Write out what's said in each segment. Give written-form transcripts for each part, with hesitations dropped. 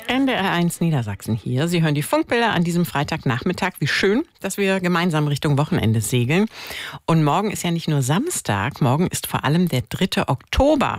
NDR1 Niedersachsen hier. Sie hören die Funkbilder an diesem Freitagnachmittag. Wie schön, dass wir gemeinsam Richtung Wochenende segeln. Und morgen ist ja nicht nur Samstag, morgen ist vor allem der 3. Oktober.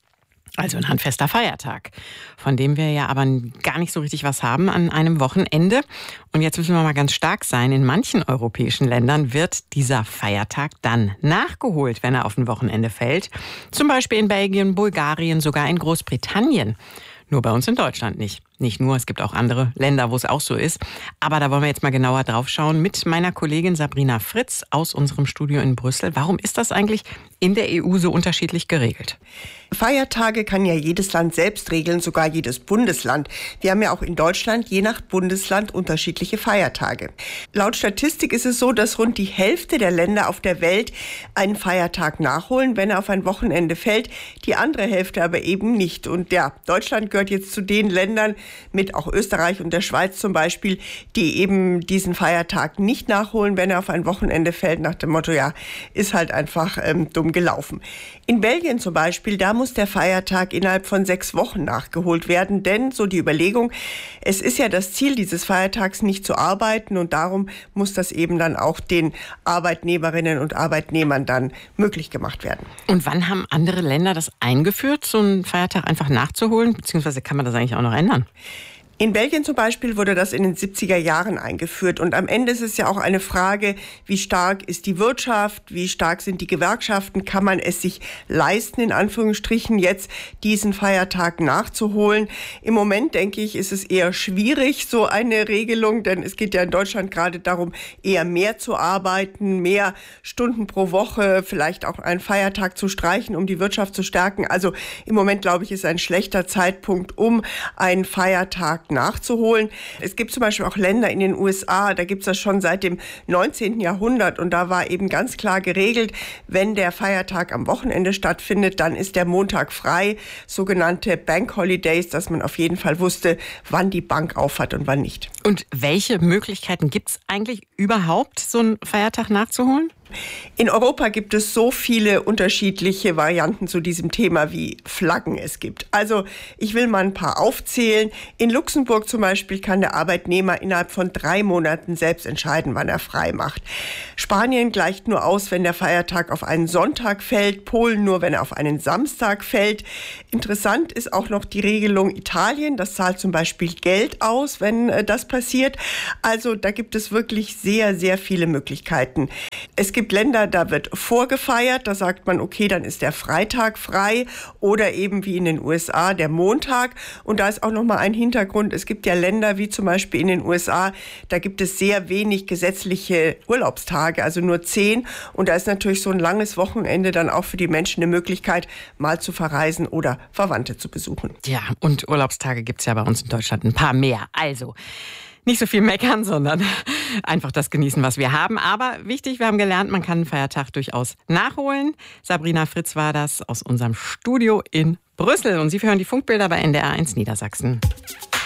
Also ein handfester Feiertag, von dem wir ja aber gar nicht so richtig was haben an einem Wochenende. Und jetzt müssen wir mal ganz stark sein. In manchen europäischen Ländern wird dieser Feiertag dann nachgeholt, wenn er auf ein Wochenende fällt. Zum Beispiel in Belgien, Bulgarien, sogar in Großbritannien. Nur bei uns in Deutschland nicht. Nicht nur, es gibt auch andere Länder, wo es auch so ist. Aber da wollen wir jetzt mal genauer drauf schauen mit meiner Kollegin Sabrina Fritz aus unserem Studio in Brüssel. Warum ist das eigentlich in der EU so unterschiedlich geregelt? Feiertage kann ja jedes Land selbst regeln, sogar jedes Bundesland. Wir haben ja auch in Deutschland je nach Bundesland unterschiedliche Feiertage. Laut Statistik ist es so, dass rund die Hälfte der Länder auf der Welt einen Feiertag nachholen, wenn er auf ein Wochenende fällt, die andere Hälfte aber eben nicht. Und ja, Deutschland gehört jetzt zu den Ländern, mit auch Österreich und der Schweiz zum Beispiel, die eben diesen Feiertag nicht nachholen, wenn er auf ein Wochenende fällt, nach dem Motto, ja, ist halt einfach dumm gelaufen. In Belgien zum Beispiel, da muss der Feiertag innerhalb von 6 Wochen nachgeholt werden, denn so die Überlegung, es ist ja das Ziel dieses Feiertags nicht zu arbeiten und darum muss das eben dann auch den Arbeitnehmerinnen und Arbeitnehmern dann möglich gemacht werden. Und wann haben andere Länder das eingeführt, so einen Feiertag einfach nachzuholen? Beziehungsweise kann man das eigentlich auch noch ändern? In Belgien zum Beispiel wurde das in den 70er Jahren eingeführt. Und am Ende ist es ja auch eine Frage, wie stark ist die Wirtschaft, wie stark sind die Gewerkschaften, kann man es sich leisten, in Anführungsstrichen, jetzt diesen Feiertag nachzuholen. Im Moment, denke ich, ist es eher schwierig, so eine Regelung, denn es geht ja in Deutschland gerade darum, eher mehr zu arbeiten, mehr Stunden pro Woche, vielleicht auch einen Feiertag zu streichen, um die Wirtschaft zu stärken. Also im Moment, glaube ich, ist ein schlechter Zeitpunkt, um einen Feiertag nachzuholen. Es gibt zum Beispiel auch Länder in den USA, da gibt es das schon seit dem 19. Jahrhundert und da war eben ganz klar geregelt, wenn der Feiertag am Wochenende stattfindet, dann ist der Montag frei, sogenannte Bank Holidays, dass man auf jeden Fall wusste, wann die Bank aufhat und wann nicht. Und welche Möglichkeiten gibt es eigentlich überhaupt, so einen Feiertag nachzuholen? In Europa gibt es so viele unterschiedliche Varianten zu diesem Thema, wie Flaggen es gibt. Also ich will mal ein paar aufzählen. In Luxemburg zum Beispiel kann der Arbeitnehmer innerhalb von 3 Monaten selbst entscheiden, wann er frei macht. Spanien gleicht nur aus, wenn der Feiertag auf einen Sonntag fällt, Polen nur, wenn er auf einen Samstag fällt. Interessant ist auch noch die Regelung Italien. Das zahlt zum Beispiel Geld aus, wenn das passiert. Also da gibt es wirklich sehr, sehr viele Möglichkeiten. Es gibt Länder, da wird vorgefeiert, da sagt man, okay, dann ist der Freitag frei oder eben wie in den USA der Montag. Und da ist auch nochmal ein Hintergrund, es gibt ja Länder wie zum Beispiel in den USA, da gibt es sehr wenig gesetzliche Urlaubstage, also nur 10. Und da ist natürlich so ein langes Wochenende dann auch für die Menschen eine Möglichkeit, mal zu verreisen oder Verwandte zu besuchen. Ja, und Urlaubstage gibt es ja bei uns in Deutschland ein paar mehr. Also nicht so viel meckern, sondern einfach das genießen, was wir haben. Aber wichtig, wir haben gelernt, man kann einen Feiertag durchaus nachholen. Sabrina Fritz war das aus unserem Studio in Brüssel. Und Sie hören die Funkbilder bei NDR1 Niedersachsen.